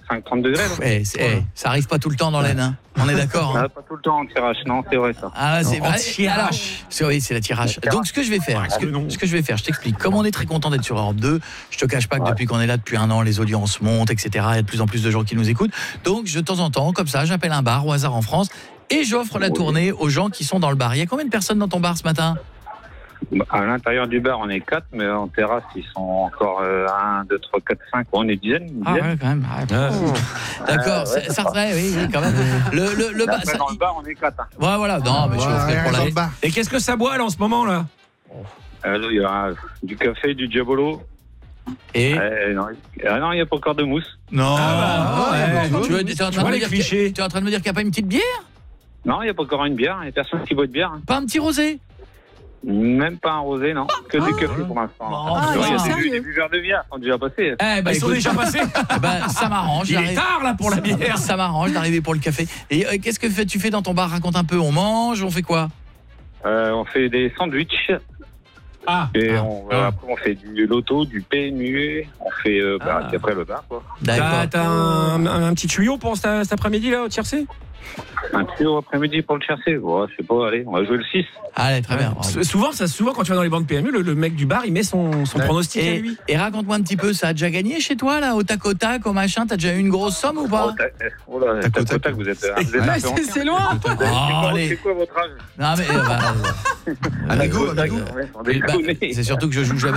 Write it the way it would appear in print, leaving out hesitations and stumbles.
25-30 degrés. Ça arrive pas tout le temps dans l'Aisne, hein. On est d'accord, hein. Pas tout le temps en tirage, non, c'est vrai ça. Ah, c'est En tirage. Oui, c'est la tirage. Donc ce que je vais faire, je t'explique. Comme on est très content d'être sur Europe 2, je te cache pas que depuis qu'on est là depuis un an, les audiences montent, etc. Il y a de plus en plus de gens qui nous écoutent. Donc de temps en temps, comme ça, j'appelle un bar au hasard en France et j'offre la tournée aux gens qui sont dans le bar. Il y a combien de personnes dans ton bar ce matin ? À l'intérieur du bar, on est 4, mais en terrasse, ils sont encore 1, 2, 3, 4, 5. On est dizaine. Ah ouais, quand même. D'accord, ça oui, quand même. Le bar, dans le bar, on est 4. Hein. Voilà, non, mais je vais pour la... Et qu'est-ce que ça boit là en ce moment là ? Il y a du café, du diabolo. Et non, il n'y a pas encore de mousse. Non. Tu es en train de me dire qu'il n'y a pas une petite bière ? Non, il n'y a pas encore une bière. Il n'y a personne qui boit de bière. Hein. Pas un petit rosé ? Même pas un rosé, non. Que du café pour l'instant. Il y a des buveurs de bière qui sont déjà passés. Ils sont déjà passés. Ça m'arrange. Il est tard là pour la bière. Ça m'arrange d'arriver pour le café. Et qu'est-ce que tu fais dans ton bar ? Raconte un peu. On mange, on fait quoi ? On fait des sandwichs. Après, on fait du loto, du PMU. On fait après le bar, quoi. T'as un petit tuyau pour cet après-midi là au tiercé ? Un tuyau après-midi pour le chercher. Je sais pas, allez, on va jouer le 6. Allez, très bien. Souvent quand tu vas dans les banques PMU, le mec du bar, il met son pronostic à lui. Et raconte-moi un petit peu, ça a déjà gagné chez toi, là, au tac, au machin, t'as déjà eu une grosse somme ou pas ? Tac au tac, vous êtes c'est loin. C'est quoi votre âge ? Non, mais... Amigo. c'est surtout que je joue jamais